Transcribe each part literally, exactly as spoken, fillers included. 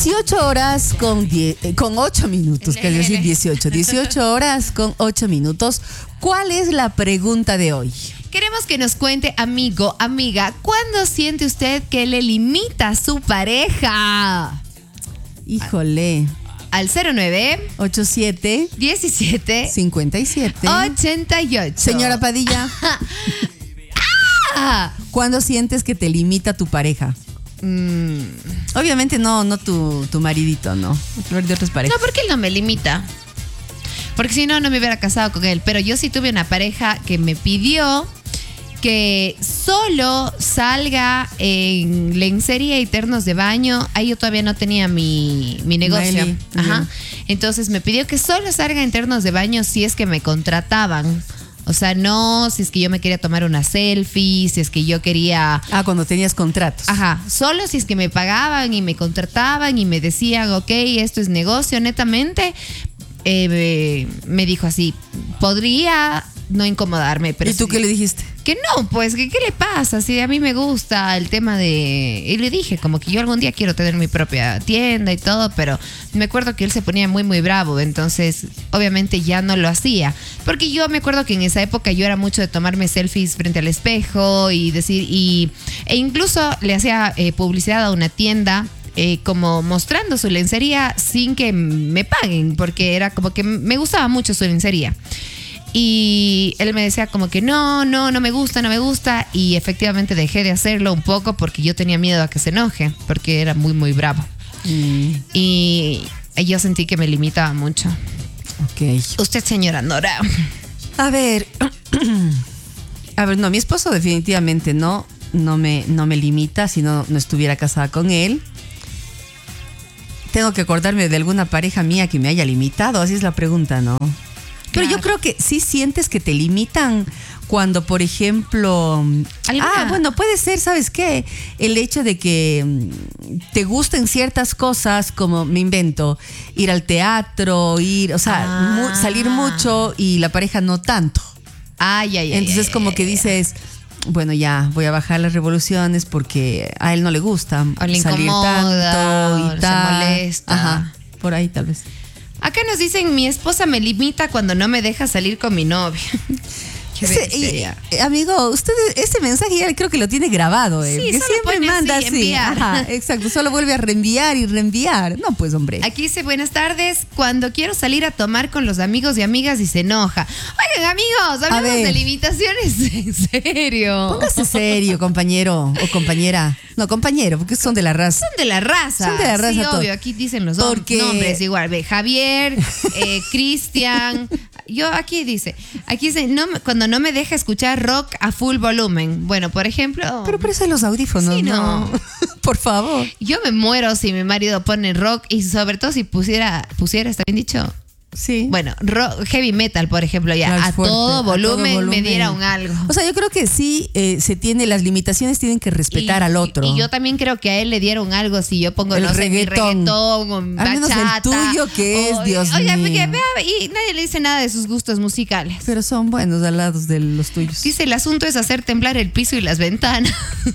dieciocho horas con, diez, eh, con ocho minutos, que decir dieciocho. dieciocho horas con ocho minutos. ¿Cuál es la pregunta de hoy? Queremos que nos cuente, amigo, amiga, ¿cuándo siente usted que le limita a su pareja? Híjole. Al cero nueve ochenta y siete diecisiete cincuenta y siete ochenta y ocho. Señora Padilla. Ah. ¿Cuándo sientes que te limita tu pareja? Mm. Obviamente no, no tu, tu maridito, no. De otras parejas. No, porque él no me limita. Porque si no, no me hubiera casado con él. Pero yo sí tuve una pareja que me pidió que solo salga en lencería y ternos de baño. Ahí yo todavía no tenía mi, mi negocio. Miley. Ajá. Uh-huh. Entonces me pidió que solo salga en ternos de baño si es que me contrataban. O sea, no si es que yo me quería tomar una selfie, si es que yo quería... Ah, cuando tenías contratos. Ajá, solo si es que me pagaban y me contrataban y me decían, ok, esto es negocio netamente. Eh, me dijo así, podría no incomodarme. Pero ¿Y tú sí, qué le dijiste? que no, pues, que qué le pasa, si a mí me gusta el tema de... Y le dije, como que yo algún día quiero tener mi propia tienda y todo, pero me acuerdo que él se ponía muy, muy bravo, entonces obviamente ya no lo hacía. Porque yo me acuerdo que en esa época yo era mucho de tomarme selfies frente al espejo y decir... y e incluso le hacía eh, publicidad a una tienda... Eh, como mostrando su lencería sin que me paguen, porque era como que me gustaba mucho su lencería. Y él me decía como que no, no, no me gusta, no me gusta. Y efectivamente dejé de hacerlo un poco porque yo tenía miedo a que se enoje, porque era muy, muy bravo. Mm. Y yo sentí que me limitaba mucho. Ok. Usted, señora Nora. A ver, a ver, no, mi esposo definitivamente no, no me, no me limita si no, no estuviera casada con él. Tengo que acordarme de alguna pareja mía que me haya limitado, así es la pregunta, ¿no? Pero Claro. yo creo que sí sientes que te limitan cuando, por ejemplo... ¿Alguna? Ah, bueno, puede ser, ¿sabes qué? El hecho de que te gusten ciertas cosas, como me invento, ir al teatro, ir, o sea, ah. mu- salir mucho y la pareja no tanto. Ay, ay, ay. Entonces ay, como ay, que ay. dices... Bueno, ya voy a bajar las revoluciones porque a él no le gusta O le salir incomoda, tanto y se tal. molesta. Ajá, por ahí tal vez. Acá nos dicen, mi esposa me limita cuando no me deja salir con mi novia. Qué Ese, bestia. y, amigo, usted ese mensaje ya creo que lo tiene grabado, ¿eh? Sí, que solo siempre pone manda así, así. enviar. Ajá, exacto, solo vuelve a reenviar y reenviar. No, pues, hombre. Aquí dice, buenas tardes, cuando quiero salir a tomar con los amigos y amigas y se enoja. Oigan, amigos, hablamos ver. de limitaciones, en serio. Póngase serio, compañero o compañera. No, compañero, porque son de la raza. Son de la raza. Son de la raza Sí, todo. obvio, aquí dicen los Porque- nombres igual. Ve, Javier, eh, Cristian. Yo aquí dice, aquí dice, no, me- cuando no me deja escuchar rock a full volumen. Bueno, por ejemplo... Pero por eso hay los audífonos, Sí, ¿no? no. Por favor. Yo me muero si mi marido pone rock y sobre todo si pusiera, pusiera, ¿está bien dicho? Sí. Bueno, rock, heavy metal, por ejemplo, ya Claro, a, es fuerte, todo a volumen, todo me volumen. diera un algo. O sea, yo creo que sí eh, se tiene, las limitaciones tienen que respetar Y- al otro. Y, y yo también creo que a él le dieron algo si yo pongo, El no sé, mi reggaetón. reggaetón o Al menos el bachata. tuyo que es, Dios oiga, mío. porque vea, y nadie le dice nada de sus gustos musicales. Pero son buenos al lado de los tuyos. Dice, el asunto es hacer temblar el piso y las ventanas.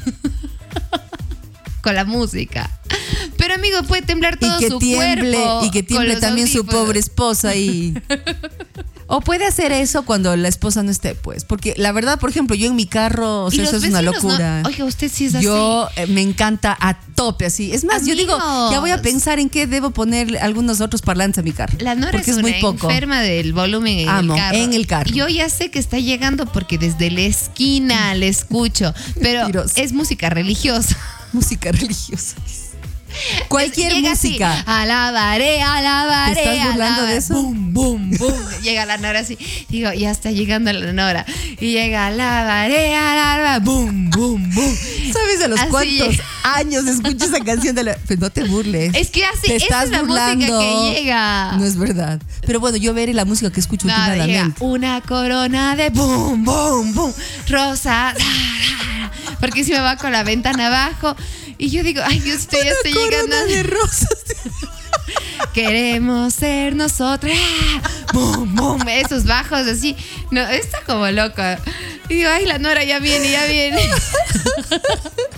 Con la música. Pero amigo, puede temblar todo y que su tiemble, cuerpo. y que con tiemble los también su audífonos. pobre esposa y o puede hacer eso cuando la esposa no esté, pues, porque la verdad, por ejemplo, yo en mi carro, o Y sea, los eso es una vecinos, locura. ¿no? Oiga, usted sí es así. Yo eh, me encanta a tope así. Es más, yo digo, Amigos. ya voy a pensar en qué debo poner algunos otros parlantes a mi carro. La Nora porque es, es una muy poco. enferma del volumen en Amo, el carro. en el carro. Yo ya sé que está llegando porque desde la esquina le escucho, pero Mentiroso. es música religiosa. Música religiosa. Cualquier Llega así, música. alabaré, alabaré. ¿Te estás burlando alabaré. de eso? Boom, boom, boom. Llega la Nora así. Digo, ya está llegando la Nora. Y llega, alabaré, alabaré. Boom, boom, boom. ¿Sabes a los Así cuántos llega. años escucho esa canción de la... Pues no te burles. Es que así, Te esa estás es la burlando. música que llega. No es verdad. Pero bueno, yo veré la música que escucho Nada, llega últimamente. una corona de boom, boom, boom, rosa, porque si me va con la ventana abajo y yo digo, ay Dios, estoy, ya estoy llegando. Corona de rosas. Queremos ser nosotras, boom, boom, esos bajos así, no, está como loco. Y digo, ay, la Nora ya viene, ya viene.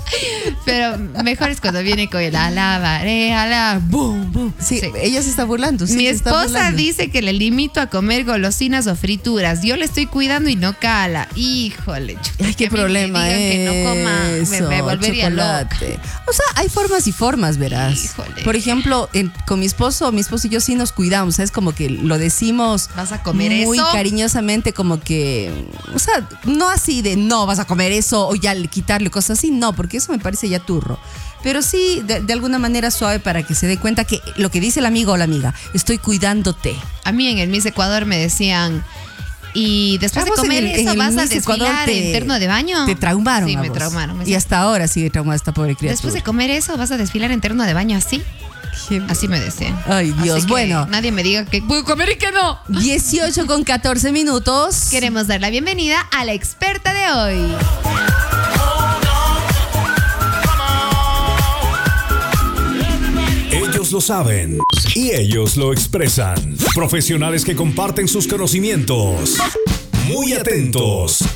Pero mejor es cuando viene con el alabaré, ala, boom, boom. Sí, sí, ella se está burlando. Sí, Mi se esposa está burlando. dice que le limito a comer golosinas o frituras. Yo le estoy cuidando y no cala. Híjole. Ay, qué problema es. Que no coma, me, me volvería chocolate. loca. O sea, hay formas y formas, verás. Híjole. Por ejemplo, en, con mi esposo, mi esposo y yo sí nos cuidamos. Es como que lo decimos. ¿Vas a comer muy eso? cariñosamente, como que, o sea, no así de no vas a comer eso o ya quitarle cosas así, no, porque eso me parece ya turro. Pero sí, de, de alguna manera suave para que se dé cuenta que lo que dice el amigo o la amiga, estoy cuidándote. A mí en el Miss Ecuador me decían, y después Ah, de comer en el- en eso el vas a Miss Ecuador desfilar te- en terno de baño. Te traumaron. Sí, a me vos. traumaron. Me Y hasta ahora sigue traumada esta pobre criatura. Después de comer eso vas a desfilar en terno de baño así. Así me decían. Ay, Dios, Así que bueno. nadie me diga que puedo comer y que no. dieciocho con catorce minutos. Queremos dar la bienvenida a la experta de hoy. Ellos lo saben y ellos lo expresan. Profesionales que comparten sus conocimientos. Muy atentos.